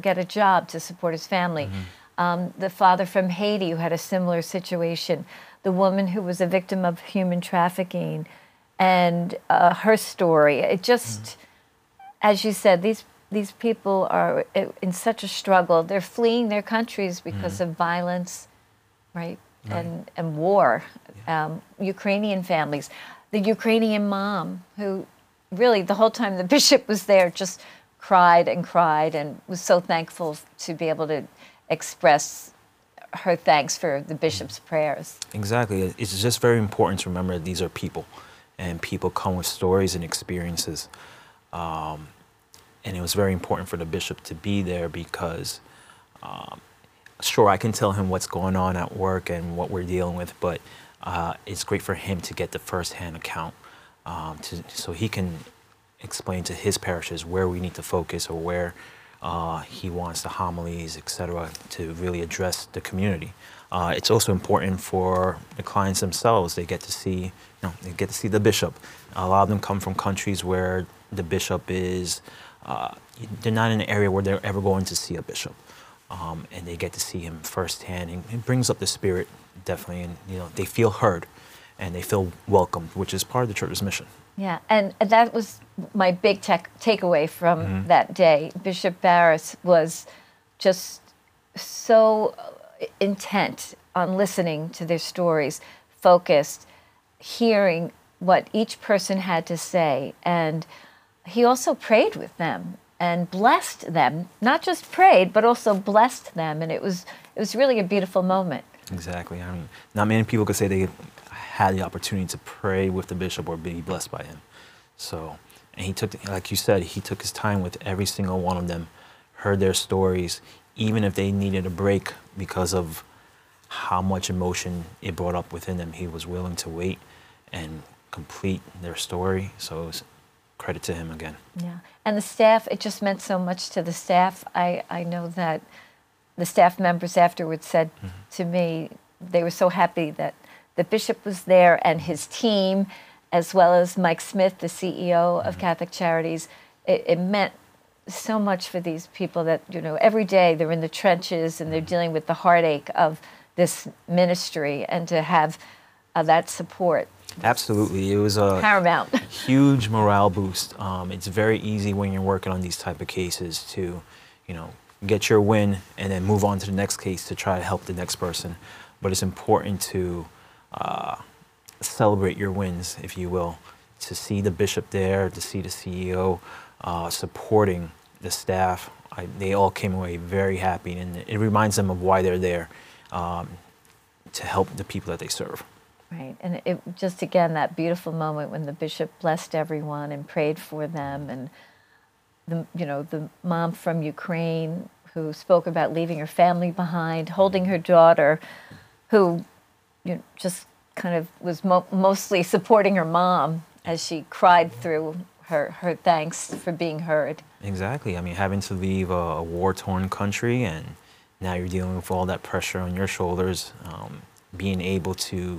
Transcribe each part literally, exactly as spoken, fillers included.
get a job to support his family. Mm-hmm. um, the father from Haiti who had a similar situation, the woman who was a victim of human trafficking, and uh, her story. It just, mm-hmm. as you said, these these people are in such a struggle. They're fleeing their countries because mm-hmm. of violence, right, right. and and war. Yeah. Um, Ukrainian families, the Ukrainian mom who really the whole time the bishop was there just cried and cried and was so thankful to be able to express her thanks for the bishop's prayers. Exactly. It's just very important to remember that these are people, and people come with stories and experiences. Um, and it was very important for the bishop to be there because, um, sure, I can tell him what's going on at work and what we're dealing with, but uh, it's great for him to get the first-hand account um, to, so he can explain to his parishes where we need to focus or where uh, he wants the homilies, et cetera, to really address the community. Uh, it's also important for the clients themselves. They get to see, you know, they get to see the bishop. A lot of them come from countries where the bishop is, uh, they're not in an area where they're ever going to see a bishop. Um, and they get to see him firsthand. And it brings up the spirit, definitely, and you know, they feel heard and they feel welcomed, which is part of the church's mission. Yeah, and that was my big tech takeaway from mm-hmm. that day. Bishop Barris was just so intent on listening to their stories, focused, hearing what each person had to say. And he also prayed with them and blessed them, not just prayed, but also blessed them. And it was it was really a beautiful moment. Exactly. I mean, not many people could say they had the opportunity to pray with the bishop or be blessed by him. So, and he took, like you said, he took his time with every single one of them, heard their stories, even if they needed a break because of how much emotion it brought up within them. He was willing to wait and complete their story. So it was credit to him again. Yeah, and the staff, it just meant so much to the staff. I, I know that the staff members afterwards said mm-hmm. to me, they were so happy that the bishop was there and his team, as well as Mike Smith, the C E O of mm-hmm. Catholic Charities. It, it meant so much for these people that, you know, every day they're in the trenches and they're dealing with the heartache of this ministry, and to have uh, that support. Absolutely. It was a paramount. huge morale boost. Um, it's very easy when you're working on these type of cases to, you know, get your win and then move on to the next case to try to help the next person. But it's important to uh, celebrate your wins, if you will, to see the bishop there, to see the C E O uh, supporting the staff. I, they all came away very happy, and it reminds them of why they're there, um, to help the people that they serve. Right, and it just, again, that beautiful moment when the bishop blessed everyone and prayed for them, and the, you know, the mom from Ukraine who spoke about leaving her family behind, holding her daughter, who, you know, just kind of was mo mostly supporting her mom as she cried through her, her thanks for being heard. Exactly. I mean, having to leave a, a war-torn country, and now you're dealing with all that pressure on your shoulders, um, being able to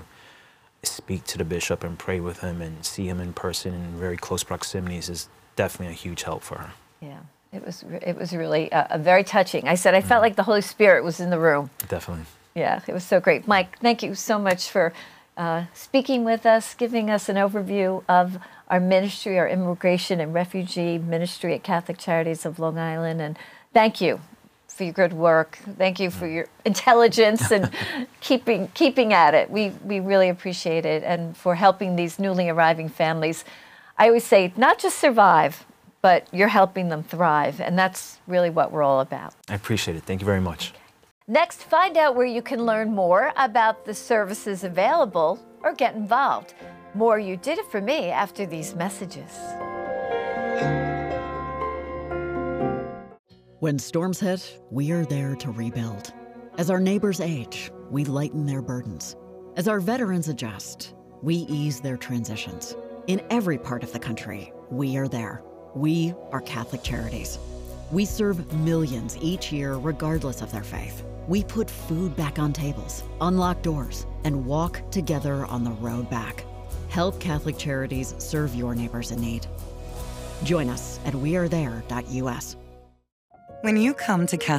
speak to the bishop and pray with him and see him in person in very close proximities is definitely a huge help for her. Yeah, it was, it was really uh, very touching. I said I felt mm. like the Holy Spirit was in the room. Definitely. Yeah, it was so great. Mike, thank you so much for uh, speaking with us, giving us an overview of our ministry, our immigration and refugee ministry at Catholic Charities of Long Island. And thank you for your good work. Thank you for your intelligence and keeping keeping at it. We, we really appreciate it, and for helping these newly arriving families. I always say, not just survive, but you're helping them thrive, and that's really what we're all about. I appreciate it. Thank you very much. Okay. Next, find out where you can learn more about the services available or get involved. More You Did It For Me after these messages. When storms hit, we are there to rebuild. As our neighbors age, we lighten their burdens. As our veterans adjust, we ease their transitions. In every part of the country, we are there. We are Catholic Charities. We serve millions each year regardless of their faith. We put food back on tables, unlock doors, and walk together on the road back. Help Catholic Charities serve your neighbors in need. Join us at we are there dot U S. When you come to Catholic